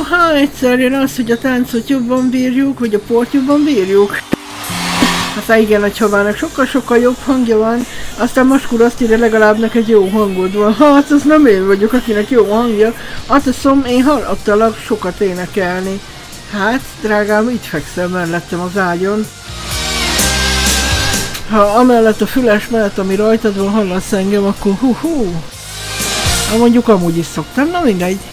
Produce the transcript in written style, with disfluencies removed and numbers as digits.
egyszer jön az, hogy a táncot jobban bírjuk, vagy a port jobban bírjuk. Aztán igen, a Csavának sokkal-sokkal jobb hangja van, aztán Maskur azt írja, legalább neked jó hangod van. Hát az nem én vagyok, akinek jó hangja. Azt hiszem, én hallottalak sokat énekelni. Hát, drágám, itt fekszem mellettem az ágyon. Ha amellett a füles mellett, ami rajtad van, hallasz engem, akkor hú. Ha mondjuk amúgy is szoktam, na mindegy.